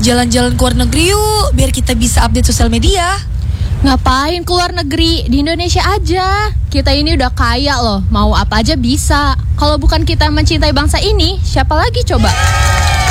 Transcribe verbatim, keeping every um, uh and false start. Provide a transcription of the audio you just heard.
jalan-jalan ke luar negeri yuk, biar kita bisa update sosial media. Ngapain ke luar negeri? Di Indonesia aja. Kita ini udah kaya loh, mau apa aja bisa. Kalau bukan kita mencintai bangsa ini, siapa lagi coba?